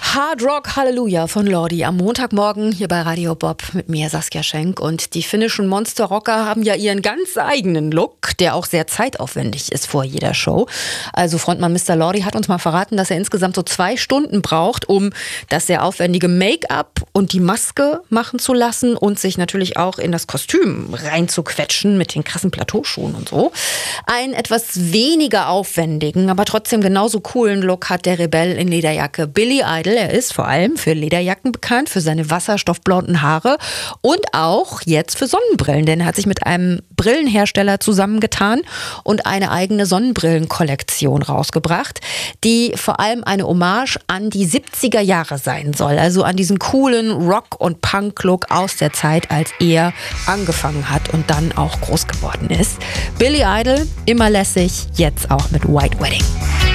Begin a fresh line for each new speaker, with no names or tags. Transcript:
Hard Rock Halleluja von Lordi am Montagmorgen hier bei Radio Bob mit mir, Saskia Schenk. Und die finnischen Monster-Rocker haben ja ihren ganz eigenen Look, der auch sehr zeitaufwendig ist vor jeder Show. Also Frontmann Mr. Lordi hat uns mal verraten, dass er insgesamt so 2 Stunden braucht, um das sehr aufwendige Make-up und die Maske machen zu lassen und sich natürlich auch in das Kostüm reinzuquetschen mit den krassen Plateauschuhen und so. Einen etwas weniger aufwendigen, aber trotzdem genauso coolen Look hat der Rebell in Lederjacke Billy Idol. Er ist vor allem für Lederjacken bekannt, für seine wasserstoffblonden Haare und auch jetzt für Sonnenbrillen, denn er hat sich mit einem Brillenhersteller zusammengetan und eine eigene Sonnenbrillenkollektion rausgebracht, die vor allem eine Hommage an die 70er Jahre sein soll, also an diesen coolen Rock- und Punk-Look aus der Zeit, als er angefangen hat und dann auch groß geworden ist. Billy Idol, immer lässig, jetzt auch mit White Wedding.